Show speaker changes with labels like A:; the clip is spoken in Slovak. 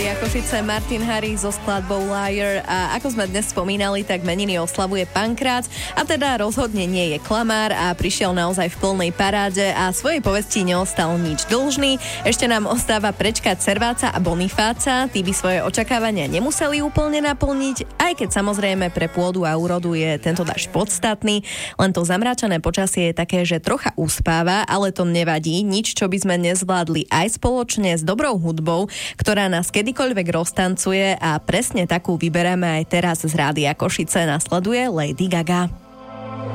A: Rádia Košice, Martin Harris so skladbou Liar. A ako sme dnes spomínali, tak meniny oslavuje Pankrác a teda rozhodne nie je klamár a prišiel naozaj v plnej paráde a svojej povesti neostal nič dlžný. Ešte nám ostáva prečkať Serváca a Bonifáca. Tí by svoje očakávania nemuseli úplne naplniť, aj keď samozrejme pre pôdu a úrodu je tento dážď podstatný. Len to zamračené počasie je také, že trocha uspáva, ale to nevadí. Nič, čo by sme nezvládli aj spoločne s dobrou hudbou, ktorá nás kedykoľvek roztancuje, a presne takú vyberáme aj teraz z Rádia Košice. Nasleduje Lady Gaga.